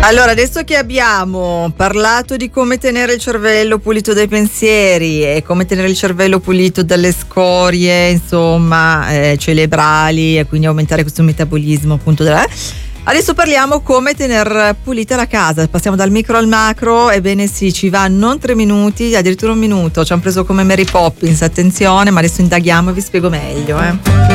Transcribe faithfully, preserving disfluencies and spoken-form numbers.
Allora, adesso che abbiamo parlato di come tenere il cervello pulito dai pensieri e come tenere il cervello pulito dalle scorie, insomma, eh, cerebrali, e quindi aumentare questo metabolismo appunto della... Adesso parliamo come tener pulita la casa. Passiamo dal micro al macro. Ebbene sì, ci va non tre minuti, addirittura un minuto. Ci hanno preso come Mary Poppins, attenzione, ma adesso indaghiamo e vi spiego meglio, eh.